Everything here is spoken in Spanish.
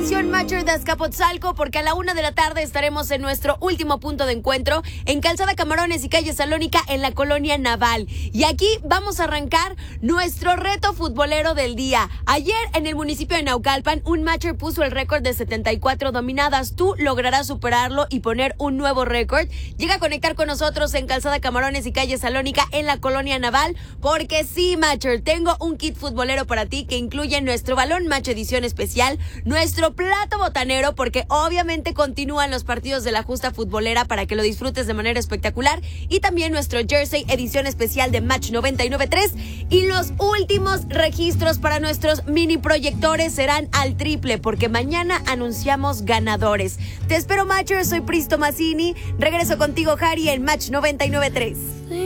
atención, Matcher de Azcapotzalco, porque a la 1:00 p.m. estaremos en nuestro último punto de encuentro en Calzada Camarones y Calle Salónica en la Colonia Naval. Y aquí vamos a arrancar nuestro reto futbolero del día. Ayer en el municipio de Naucalpan, un Matcher puso el récord de 74 dominadas. Tú lograrás superarlo y poner un nuevo récord. Llega a conectar con nosotros en Calzada Camarones y Calle Salónica en la Colonia Naval, porque sí, Matcher, tengo un kit futbolero para ti que incluye nuestro balón Match edición especial, nuestro plato botanero, porque obviamente continúan los partidos de la justa futbolera para que lo disfrutes de manera espectacular, y también nuestro jersey edición especial de Match 99.3, y los últimos registros para nuestros mini proyectores serán al triple, porque mañana anunciamos ganadores. Te espero, Matcher, soy Pristo Mazzini, regreso contigo, Harry, en Match 99.3.